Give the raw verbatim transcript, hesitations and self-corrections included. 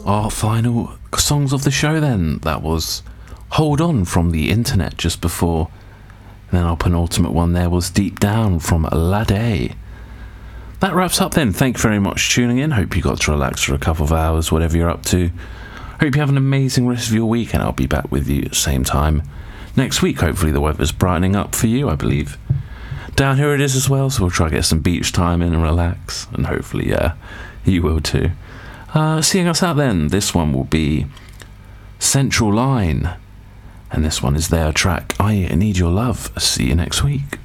Our final songs of the show then, that was Hold On from The Internet just before. And then our penultimate one there was Deep Down from Lade. That wraps up then. Thank you very much for tuning in. Hope you got to relax for a couple of hours, whatever you're up to. Hope you have an amazing rest of your week, and I'll be back with you same time next week. Hopefully the weather's brightening up for you, I believe. Down here it is as well, so we'll try to get some beach time in and relax, and hopefully, yeah, you will too. Uh, seeing us out then, this one will be Central Line, and this one is their track, I Need Your Love. See you next week.